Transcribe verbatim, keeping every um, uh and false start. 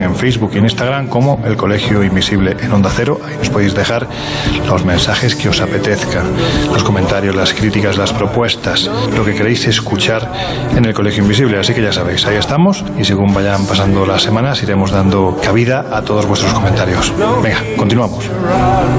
en Facebook y en Instagram como El Colegio Invisible en Onda Cero. Ahí nos podéis dejar los mensajes que os apetezcan, los comentarios, las críticas, las propuestas, lo que queréis escuchar en El Colegio Invisible. Así que ya sabéis, ahí estamos y según vayan pasando las semanas iremos dando cabida a todos vuestros comentarios. Venga, continuamos.